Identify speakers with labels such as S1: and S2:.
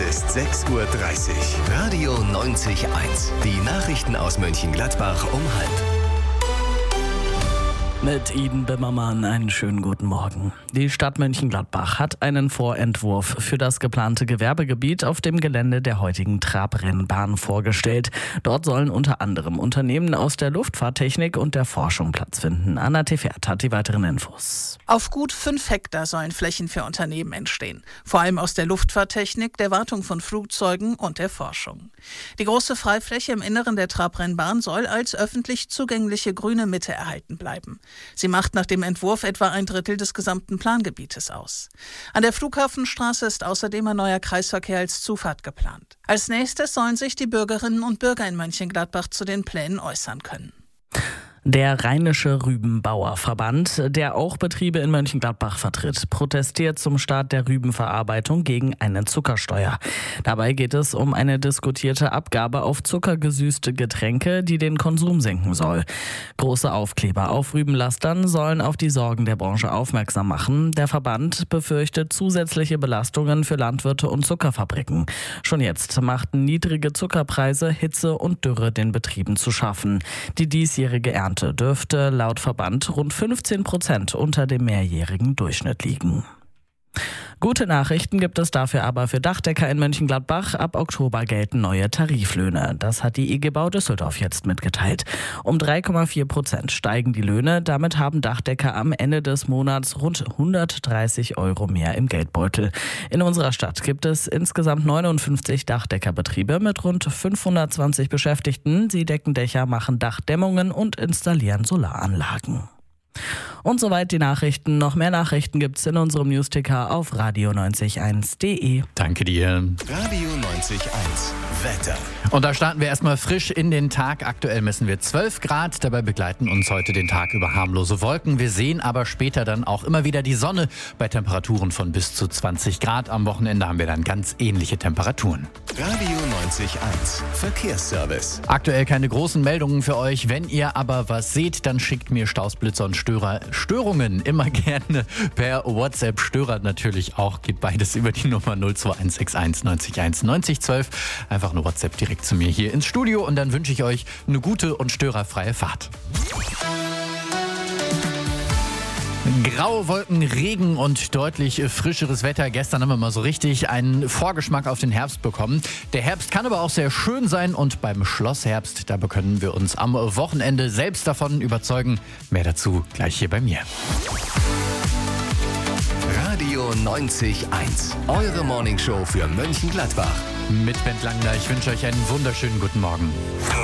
S1: ist 6:30 Uhr. Radio 90.1. Die Nachrichten aus Mönchengladbach um 12:30.
S2: Mit Iden Bimmermann einen schönen guten Morgen. Die Stadt Mönchengladbach hat einen Vorentwurf für das geplante Gewerbegebiet auf dem Gelände der heutigen Trabrennbahn vorgestellt. Dort sollen unter anderem Unternehmen aus der Luftfahrttechnik und der Forschung Platz finden. Anna Tefert hat die weiteren Infos.
S3: Auf gut 5 Hektar sollen Flächen für Unternehmen entstehen. Vor allem aus der Luftfahrttechnik, der Wartung von Flugzeugen und der Forschung. Die große Freifläche im Inneren der Trabrennbahn soll als öffentlich zugängliche grüne Mitte erhalten bleiben. Sie macht nach dem Entwurf etwa 1/3 des gesamten Plangebietes aus. An der Flughafenstraße ist außerdem ein neuer Kreisverkehr als Zufahrt geplant. Als nächstes sollen sich die Bürgerinnen und Bürger in Mönchengladbach zu den Plänen äußern können.
S2: Der Rheinische Rübenbauerverband, der auch Betriebe in Mönchengladbach vertritt, protestiert zum Start der Rübenverarbeitung gegen eine Zuckersteuer. Dabei geht es um eine diskutierte Abgabe auf zuckergesüßte Getränke, die den Konsum senken soll. Große Aufkleber auf Rübenlastern sollen auf die Sorgen der Branche aufmerksam machen. Der Verband befürchtet zusätzliche Belastungen für Landwirte und Zuckerfabriken. Schon jetzt machten niedrige Zuckerpreise, Hitze und Dürre den Betrieben zu schaffen. Die diesjährige Ernte dürfte laut Verband rund 15% unter dem mehrjährigen Durchschnitt liegen. Gute Nachrichten gibt es dafür aber für Dachdecker in Mönchengladbach. Ab Oktober gelten neue Tariflöhne. Das hat die IG Bau Düsseldorf jetzt mitgeteilt. Um 3,4% steigen die Löhne. Damit haben Dachdecker am Ende des Monats rund 130 € mehr im Geldbeutel. In unserer Stadt gibt es insgesamt 59 Dachdeckerbetriebe mit rund 520 Beschäftigten. Sie decken Dächer, machen Dachdämmungen und installieren Solaranlagen. Und soweit die Nachrichten. Noch mehr Nachrichten gibt's in unserem Newsticker auf radio901.de.
S4: Danke dir.
S1: Radio 90.1. Wetter.
S4: Und da starten wir erstmal frisch in den Tag. Aktuell messen wir 12 Grad. Dabei begleiten uns heute den Tag über harmlose Wolken. Wir sehen aber später dann auch immer wieder die Sonne bei Temperaturen von bis zu 20 Grad. Am Wochenende haben wir dann ganz ähnliche Temperaturen.
S1: Radio 90.1. Verkehrsservice.
S4: Aktuell keine großen Meldungen für euch. Wenn ihr aber was seht, dann schickt mir Stausblitzer und Störungen immer gerne per WhatsApp. Störer natürlich auch. Geht beides über die Nummer 02161 90 1 90 12. Einfach eine WhatsApp direkt zu mir hier ins Studio und dann wünsche ich euch eine gute und störerfreie Fahrt. Graue Wolken, Regen und deutlich frischeres Wetter. Gestern haben wir mal so richtig einen Vorgeschmack auf den Herbst bekommen. Der Herbst kann aber auch sehr schön sein und beim Schlossherbst, da können wir uns am Wochenende selbst davon überzeugen. Mehr dazu gleich hier bei mir.
S1: Radio 90.1. Eure Morningshow für Mönchengladbach.
S4: Mit Bent Langner. Ich wünsche euch einen wunderschönen guten Morgen.